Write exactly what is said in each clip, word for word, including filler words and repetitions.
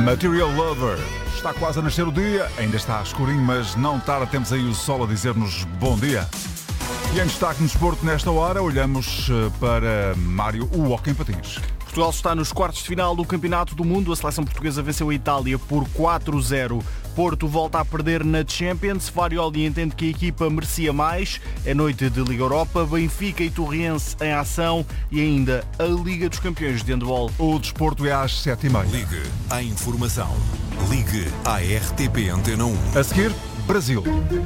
Material Lover. Está quase a nascer o dia, ainda está escurinho, mas não tarda, temos aí o sol a dizer-nos bom dia. E em destaque no desporto nesta hora, olhamos para Mário, o hóquei em patins. Portugal está nos quartos de final do Campeonato do Mundo. A seleção portuguesa venceu a Itália por quatro a zero. Porto volta a perder na Champions. Farioli entende que a equipa merecia mais. É noite de Liga Europa. Benfica e Torriense em ação. E ainda a Liga dos Campeões de Handball. O desporto é às sete e meia. Ligue à informação. Ligue à R T P Antena um. A seguir, Brasil.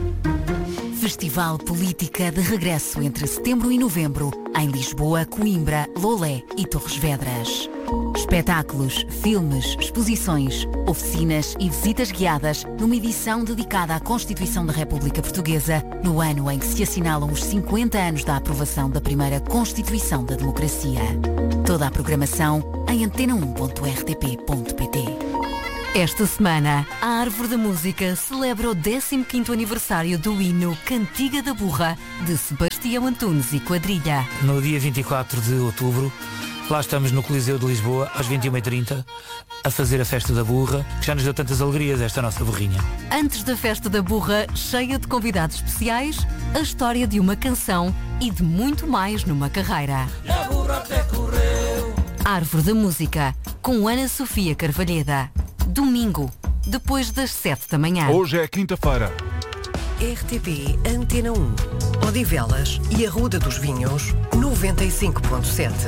Festival Política de regresso entre setembro e novembro em Lisboa, Coimbra, Lolé e Torres Vedras. Espetáculos, filmes, exposições, oficinas e visitas guiadas numa edição dedicada à Constituição da República Portuguesa no ano em que se assinalam os cinquenta anos da aprovação da primeira Constituição da Democracia. Toda a programação em antena um ponto r t p ponto p t. Esta semana, a Árvore da Música celebra o décimo quinto aniversário do hino Cantiga da Burra, de Sebastião Antunes e Quadrilha. No dia vinte e quatro de outubro, lá estamos no Coliseu de Lisboa, às vinte e uma e trinta, a fazer a Festa da Burra, que já nos deu tantas alegrias, esta nossa burrinha. Antes da Festa da Burra, cheia de convidados especiais, a história de uma canção e de muito mais numa carreira. A burra até correu. Árvore da Música, com Ana Sofia Carvalheda. Domingo, depois das sete da manhã. Hoje é quinta-feira. R T P Antena um, Odivelas e Arruda dos Vinhos, noventa e cinco ponto sete.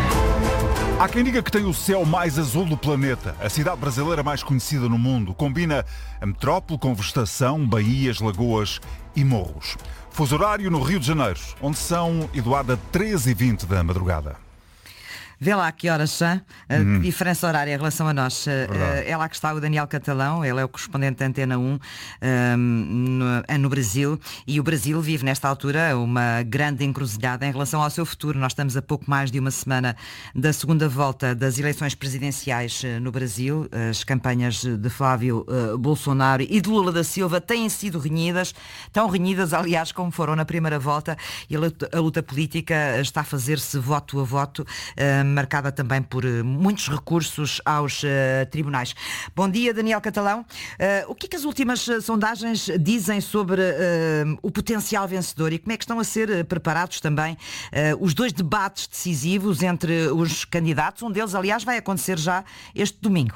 Há quem diga que tem o céu mais azul do planeta. A cidade brasileira mais conhecida no mundo. Combina a metrópole com vegetação, baías, lagoas e morros. Fuso horário no Rio de Janeiro, onde são, Eduarda, treze e vinte da madrugada. Vê lá que horas são, a hum. diferença horária em relação a nós. Verdade. É lá que está o Daniel Catalão, ele é o correspondente da Antena um um, no, no Brasil, e o Brasil vive nesta altura uma grande encruzilhada em relação ao seu futuro. Nós estamos a pouco mais de uma semana da segunda volta das eleições presidenciais no Brasil. As campanhas de Flávio uh, Bolsonaro e de Lula da Silva têm sido renhidas, tão renhidas, aliás, como foram na primeira volta, e a luta, a luta política está a fazer-se voto a voto, uh, marcada também por uh, muitos recursos aos uh, tribunais. Bom dia, Daniel Catalão. Uh, o que é que as últimas uh, sondagens dizem sobre uh, o potencial vencedor e como é que estão a ser uh, preparados também uh, os dois debates decisivos entre os candidatos? Um deles, aliás, vai acontecer já este domingo.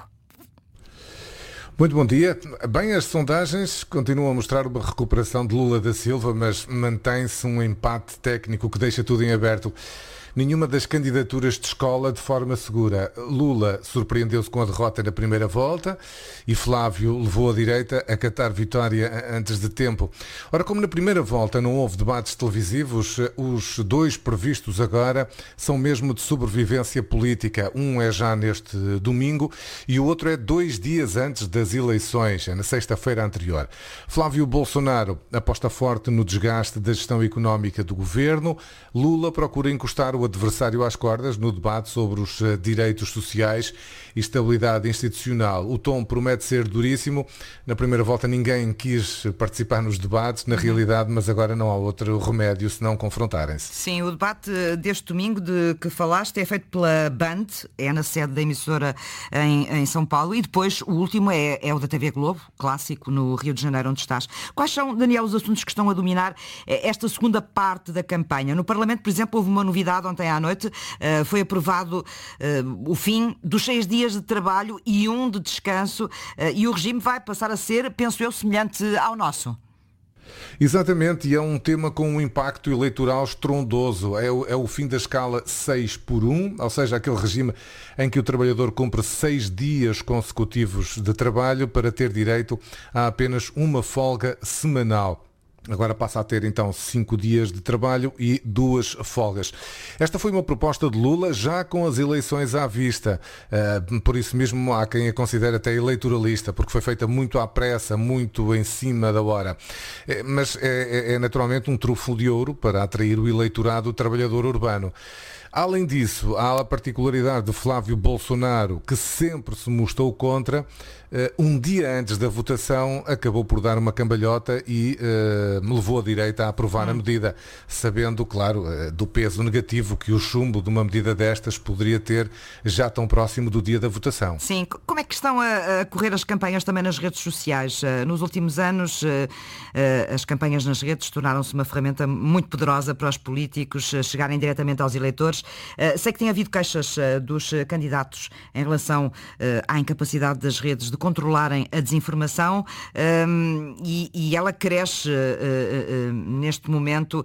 Muito bom dia. Bem, as sondagens continuam a mostrar uma recuperação de Lula da Silva, mas mantém-se um empate técnico que deixa tudo em aberto. Nenhuma das candidaturas de escola de forma segura. Lula surpreendeu-se com a derrota na primeira volta e Flávio levou a direita a catar vitória antes de tempo. Ora, como na primeira volta não houve debates televisivos, os dois previstos agora são mesmo de sobrevivência política. Um é já neste domingo e o outro é dois dias antes das eleições, é na sexta-feira anterior. Flávio Bolsonaro aposta forte no desgaste da gestão económica do governo. Lula procura encostar o o adversário às cordas no debate sobre os direitos sociais e estabilidade institucional. O tom promete ser duríssimo. Na primeira volta ninguém quis participar nos debates, na realidade, mas agora não há outro remédio senão confrontarem-se. Sim, o debate deste domingo de que falaste é feito pela Band, é na sede da emissora em, em São Paulo, e depois o último é, é o da T V Globo, clássico, no Rio de Janeiro, onde estás. Quais são, Daniel, os assuntos que estão a dominar esta segunda parte da campanha? No Parlamento, por exemplo, houve uma novidade ontem à noite, uh, foi aprovado uh, o fim dos seis dias de trabalho e um de descanso, uh, e o regime vai passar a ser, penso eu, semelhante ao nosso. Exatamente, e é um tema com um impacto eleitoral estrondoso. É o, é o fim da escala seis por um, ou seja, aquele regime em que o trabalhador cumpre seis dias consecutivos de trabalho para ter direito a apenas uma folga semanal. Agora passa a ter então cinco dias de trabalho e duas folgas. Esta foi uma proposta de Lula já com as eleições à vista. Uh, por isso mesmo há quem a considere até eleitoralista, porque foi feita muito à pressa, muito em cima da hora. É, mas é, é naturalmente um trufo de ouro para atrair o eleitorado trabalhador urbano. Além disso, há a particularidade de Flávio Bolsonaro, que sempre se mostrou contra. Um dia antes da votação acabou por dar uma cambalhota e uh, me levou a direita a aprovar hum. a medida, sabendo, claro, uh, do peso negativo que o chumbo de uma medida destas poderia ter já tão próximo do dia da votação. Sim, como é que estão a, a correr as campanhas também nas redes sociais? Uh, nos últimos anos, uh, uh, as campanhas nas redes tornaram-se uma ferramenta muito poderosa para os políticos uh, chegarem diretamente aos eleitores. Uh, sei que tem havido queixas uh, dos uh, candidatos em relação uh, à incapacidade das redes de controlarem a desinformação um, e, e ela cresce uh, uh, uh, neste momento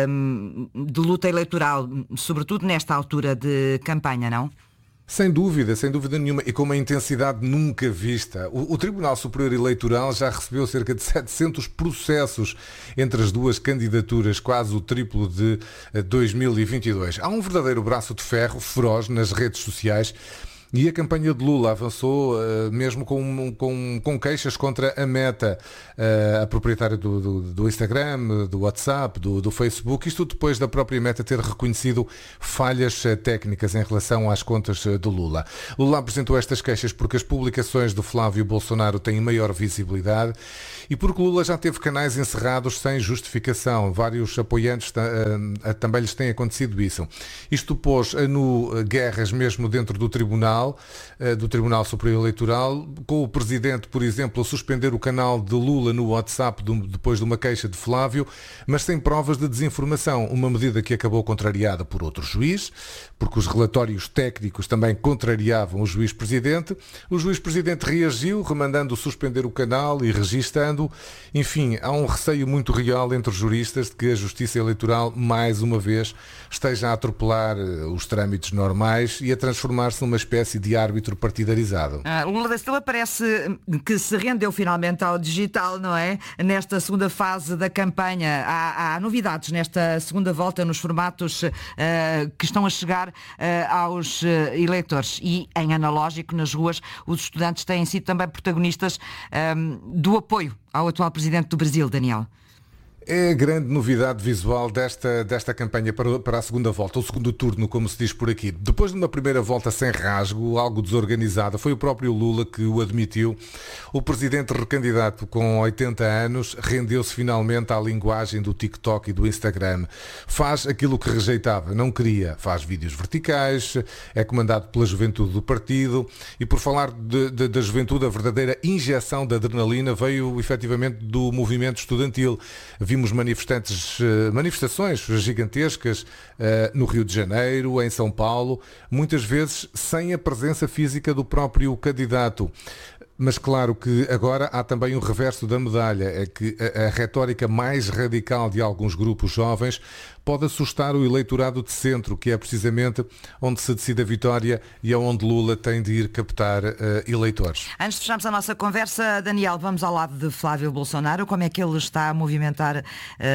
um, de luta eleitoral, sobretudo nesta altura de campanha, não? Sem dúvida, sem dúvida nenhuma, e com uma intensidade nunca vista. O, o Tribunal Superior Eleitoral já recebeu cerca de setecentos processos entre as duas candidaturas, quase o triplo de dois mil e vinte e dois. Há um verdadeiro braço de ferro feroz nas redes sociais. E a campanha de Lula avançou uh, mesmo com, com, com queixas contra a Meta, uh, a proprietária do, do, do Instagram, do WhatsApp, do, do Facebook, isto depois da própria Meta ter reconhecido falhas uh, técnicas em relação às contas uh, do Lula. Lula apresentou estas queixas porque as publicações do Flávio Bolsonaro têm maior visibilidade e porque Lula já teve canais encerrados sem justificação. Vários apoiantes uh, uh, também lhes tem acontecido isso. Isto pôs uh, no uh, guerras mesmo dentro do Tribunal, do Tribunal Superior Eleitoral, com o Presidente, por exemplo, a suspender o canal de Lula no WhatsApp depois de uma queixa de Flávio, mas sem provas de desinformação, uma medida que acabou contrariada por outro juiz, porque os relatórios técnicos também contrariavam o juiz-presidente. O juiz-presidente reagiu, remandando suspender o canal e registando. Enfim, há um receio muito real entre os juristas de que a Justiça Eleitoral, mais uma vez, esteja a atropelar os trâmites normais e a transformar-se numa espécie de árbitro partidarizado. Ah, Lula da Silva parece que se rendeu finalmente ao digital, não é? Nesta segunda fase da campanha. Há, há novidades nesta segunda volta nos formatos uh, que estão a chegar uh, aos uh, eleitores. E em analógico, nas ruas, os estudantes têm sido também protagonistas um, do apoio ao atual presidente do Brasil, Daniel. É a grande novidade visual desta, desta campanha para, para a segunda volta, o segundo turno, como se diz por aqui. Depois de uma primeira volta sem rasgo, algo desorganizada, foi o próprio Lula que o admitiu. O presidente recandidato com oitenta anos rendeu-se finalmente à linguagem do TikTok e do Instagram. Faz aquilo que rejeitava, não queria. Faz vídeos verticais, é comandado pela juventude do partido e, por falar de, de, da juventude, a verdadeira injeção de adrenalina veio efetivamente do movimento estudantil. Vimos manifestantes, manifestações gigantescas no Rio de Janeiro, em São Paulo, muitas vezes sem a presença física do próprio candidato. Mas claro que agora há também um reverso da medalha, é que a, a retórica mais radical de alguns grupos jovens pode assustar o eleitorado de centro, que é precisamente onde se decide a vitória e é onde Lula tem de ir captar uh, eleitores. Antes de fecharmos a nossa conversa, Daniel, vamos ao lado de Flávio Bolsonaro. Como é que ele está a movimentar uh,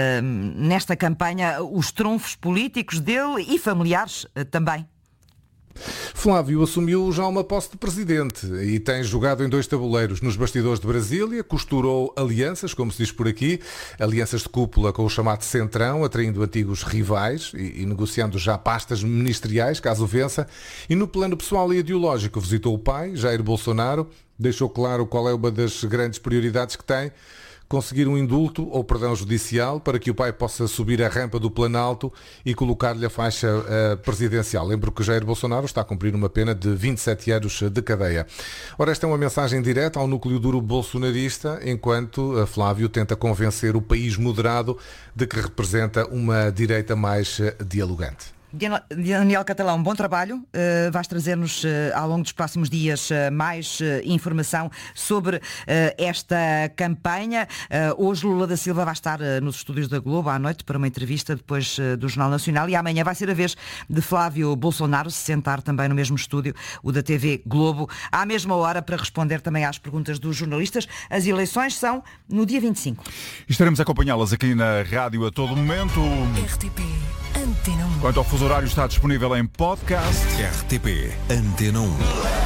nesta campanha os trunfos políticos dele e familiares uh, também? Flávio assumiu já uma posse de presidente e tem jogado em dois tabuleiros. Nos bastidores de Brasília, costurou alianças, como se diz por aqui, alianças de cúpula com o chamado Centrão, atraindo antigos rivais e, e negociando já pastas ministeriais, caso vença. E no plano pessoal e ideológico, visitou o pai, Jair Bolsonaro, deixou claro qual é uma das grandes prioridades que tem: conseguir um indulto ou perdão judicial para que o pai possa subir a rampa do Planalto e colocar-lhe a faixa uh, presidencial. Lembro que Jair Bolsonaro está a cumprir uma pena de vinte e sete anos de cadeia. Ora, esta é uma mensagem direta ao núcleo duro bolsonarista, enquanto uh, Flávio tenta convencer o país moderado de que representa uma direita mais uh, dialogante. Daniel Catalão, bom trabalho. Uh, vais trazer-nos uh, ao longo dos próximos dias uh, mais uh, informação sobre uh, esta campanha. Uh, hoje Lula da Silva vai estar uh, nos estúdios da Globo à noite para uma entrevista depois uh, do Jornal Nacional, e amanhã vai ser a vez de Flávio Bolsonaro se sentar também no mesmo estúdio, o da T V Globo, à mesma hora, para responder também às perguntas dos jornalistas. As eleições são no dia vinte e cinco. Estaremos a acompanhá-las aqui na rádio a todo momento. R T P Antena um. Quanto ao fuso horário, está disponível em podcast. R T P Antena um.